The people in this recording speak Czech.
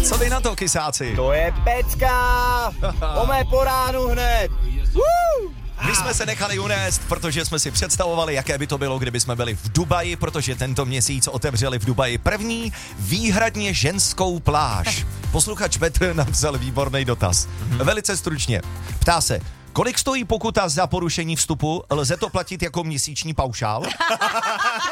Co vy na to, kysáci? To je pecka! O mé po ránu hned! My jsme se nechali unést, protože jsme si představovali, jaké by to bylo, kdyby jsme byli v Dubaji, protože tento měsíc otevřeli v Dubaji první výhradně ženskou pláž. Posluchač Petr napsal výborný dotaz. Velice stručně. Ptá se, kolik stojí pokuta za porušení vstupu? Lze to platit jako měsíční paušál?